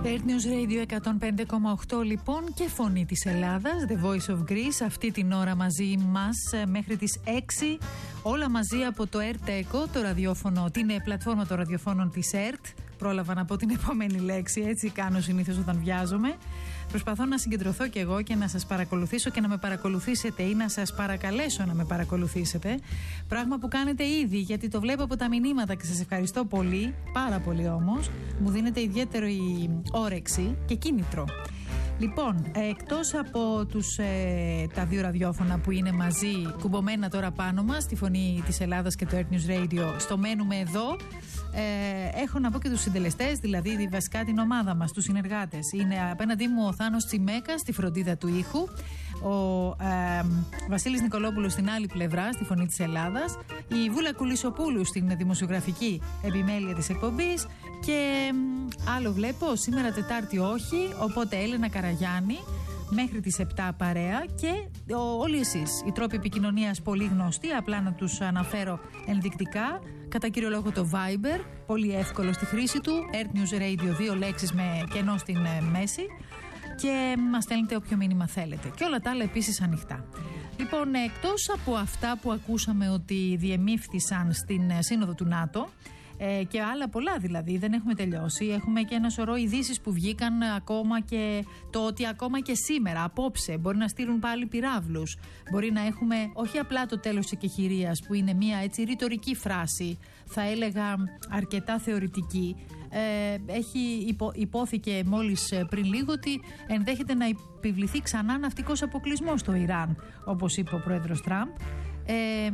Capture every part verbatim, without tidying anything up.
Earth News Radio εκατόν πέντε κόμμα οκτώ λοιπόν και φωνή της Ελλάδας, The Voice of Greece, αυτή την ώρα μαζί μας μέχρι τις έξι, όλα μαζί από το ERTECO, το ραδιόφωνο, την πλατφόρμα των ραδιοφώνων της ΕΡΤ. Πρόλαβα να πω την επόμενη λέξη, έτσι κάνω συνήθως όταν βιάζομαι. Προσπαθώ να συγκεντρωθώ κι εγώ και να σας παρακολουθήσω και να με παρακολουθήσετε ή να σας παρακαλέσω να με παρακολουθήσετε. Πράγμα που κάνετε ήδη, γιατί το βλέπω από τα μηνύματα και σας ευχαριστώ πολύ, πάρα πολύ όμως. Μου δίνετε ιδιαίτερη όρεξη και κίνητρο. Λοιπόν, εκτός από τους, ε, τα δύο ραδιόφωνα που είναι μαζί, κουμπωμένα τώρα πάνω μας, τη Φωνή της Ελλάδας και το Earth News Radio, στο μένουμε εδώ, ε, έχω να πω και τους συντελεστές, δηλαδή βασικά την ομάδα μας, τους συνεργάτες. Είναι απέναντί μου ο Θάνος Τσιμέκας στη φροντίδα του ήχου, ο ε, Βασίλης Νικολόπουλος στην άλλη πλευρά, στη Φωνή της Ελλάδας, η Βούλα Κουλισοπούλου στην δημοσιογραφική επιμέλεια της εκπομπής και ε, άλλο βλέπω, σήμερα Τετάρτη όχι, οπότε Έλενα Καραγιάννη μέχρι τις επτά παρέα και ο, όλοι εσείς. Οι τρόποι επικοινωνίας πολύ γνωστοί, απλά να τους αναφέρω ενδεικτικά. Κατά κύριο λόγο το Viber, πολύ εύκολο στη χρήση του, Earth News Radio, δύο λέξεις με κενό στην ε, μέση, και μας στέλνετε όποιο μήνυμα θέλετε. Και όλα τα άλλα επίσης ανοιχτά. Λοιπόν, εκτός από αυτά που ακούσαμε ότι διεμήφθησαν στην ε, Σύνοδο του ΝΑΤΟ, Ε, και άλλα πολλά δηλαδή, δεν έχουμε τελειώσει. Έχουμε και ένα σωρό ειδήσεις που βγήκαν ακόμα, και το ότι ακόμα και σήμερα, απόψε, μπορεί να στείλουν πάλι πυράβλους. Μπορεί να έχουμε όχι απλά το τέλος της εκεχηρίας, που είναι μια έτσι ρητορική φράση, θα έλεγα αρκετά θεωρητική. Ε, έχει υπο, υπόθηκε μόλις πριν λίγο ότι ενδέχεται να επιβληθεί ξανά ναυτικός αποκλεισμός στο Ιράν, όπως είπε ο πρόεδρος Τραμπ. Ε,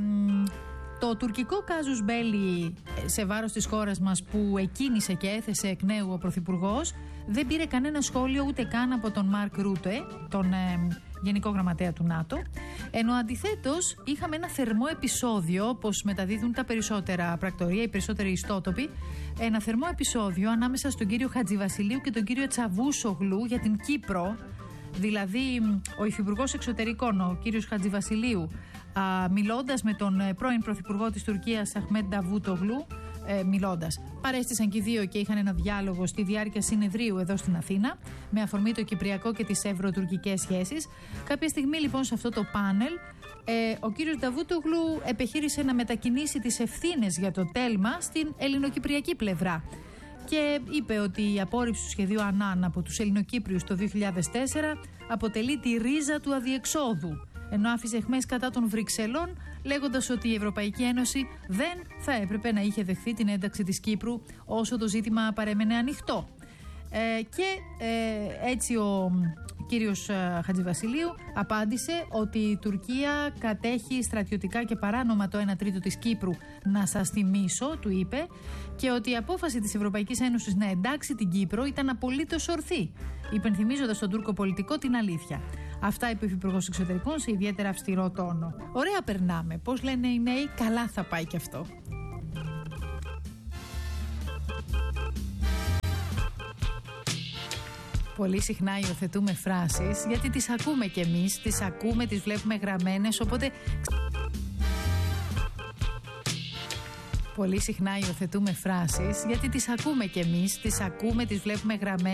Το τουρκικό κάζους μπέλι σε βάρος της χώρας μας που εκκίνησε και έθεσε εκ νέου ο Πρωθυπουργός δεν πήρε κανένα σχόλιο ούτε καν από τον Μαρκ Ρούτε, τον ε, Γενικό Γραμματέα του ΝΑΤΟ, ενώ αντιθέτως είχαμε ένα θερμό επεισόδιο, όπως μεταδίδουν τα περισσότερα πρακτορία, οι περισσότεροι ιστότοποι, ένα θερμό επεισόδιο ανάμεσα στον κύριο Χατζηβασιλείου και τον κύριο Τσαβούσογλου για την Κύπρο. Δηλαδή, ο Υφυπουργός Εξωτερικών, ο κύριος Χατζηβασιλείου, α, μιλώντας με τον πρώην Πρωθυπουργό της Τουρκίας, Αχμέντ Νταβούτογλου, ε, μιλώντας. Παρέστησαν και οι δύο και είχαν ένα διάλογο στη διάρκεια συνεδρίου εδώ στην Αθήνα, με αφορμή το Κυπριακό και τις ευρωτουρκικές σχέσεις. Κάποια στιγμή, λοιπόν, σε αυτό το πάνελ, ε, ο κύριος Νταβούτογλου επιχείρησε να μετακινήσει τις ευθύνες για το τέλμα στην ελληνοκυπριακή πλευρά. Και είπε ότι η απόρριψη του σχεδίου Ανάν από τους Ελληνοκύπριους το δύο χιλιάδες τέσσερα αποτελεί τη ρίζα του αδιεξόδου, ενώ άφησε αιχμές κατά των Βρυξελών, λέγοντας ότι η Ευρωπαϊκή Ένωση δεν θα έπρεπε να είχε δεχθεί την ένταξη της Κύπρου όσο το ζήτημα παρέμενε ανοιχτό. Ε, και ε, έτσι ο κύριος Χατζηβασιλείου απάντησε ότι η Τουρκία κατέχει στρατιωτικά και παράνομα το ένα τρίτο της Κύπρου, να σας θυμίσω, του είπε, και ότι η απόφαση της Ευρωπαϊκής Ένωσης να εντάξει την Κύπρο ήταν απολύτως ορθή, υπενθυμίζοντας στον Τούρκο πολιτικό την αλήθεια. Αυτά είπε ο Υφυπουργός Εξωτερικών σε ιδιαίτερα αυστηρό τόνο. Ωραία περνάμε. Πώς λένε οι νέοι, καλά θα πάει κι αυτό. Πολύ συχνά υιοθετούμε φράσεις, γιατί τις ακούμε κι εμείς, τις ακούμε, τις βλέπουμε γραμμένες, οπότε... Πολύ συχνά υιοθετούμε φράσεις, γιατί τις ακούμε κι εμείς, τις ακούμε, τις βλέπουμε γραμμένες.